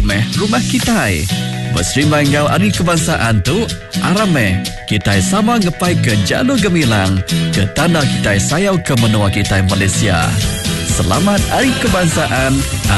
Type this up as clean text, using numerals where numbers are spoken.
meh rumah kita. Berserimbang ngau Hari Kebangsaan tu, arame kita sama ngepai ke jalur gemilang ke tanah kita sayau ke menua kita Malaysia. Selamat Hari Kebangsaan.